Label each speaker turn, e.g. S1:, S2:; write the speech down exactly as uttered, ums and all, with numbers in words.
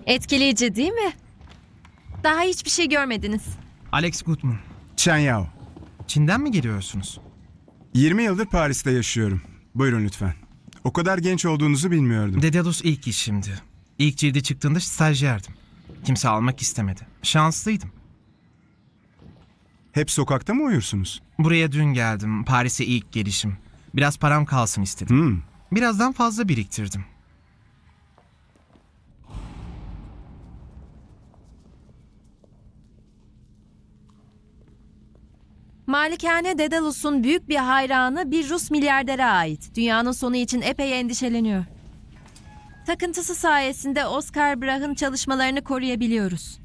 S1: Etkileyici değil mi? Daha hiçbir şey görmediniz.
S2: Alex Goodman.
S3: Chen Yao.
S2: Çin'den mi geliyorsunuz?
S3: yirmi yıldır Paris'te yaşıyorum. Buyurun lütfen. O kadar genç olduğunuzu bilmiyordum.
S2: Dedalus ilk işimdi. İlk cildi çıktığında stajyerdim. Kimse almak istemedi. Şanslıydım.
S3: Hep sokakta mı uyursunuz?
S2: Buraya dün geldim. Paris'e ilk gelişim. Biraz param kalsın istedim.
S3: Hmm.
S2: Birazdan fazla biriktirdim.
S1: Malikane Dedalus'un büyük bir hayranı bir Rus milyardere ait. Dünyanın sonu için epey endişeleniyor. Takıntısı sayesinde Oscar Brach'ın çalışmalarını koruyabiliyoruz.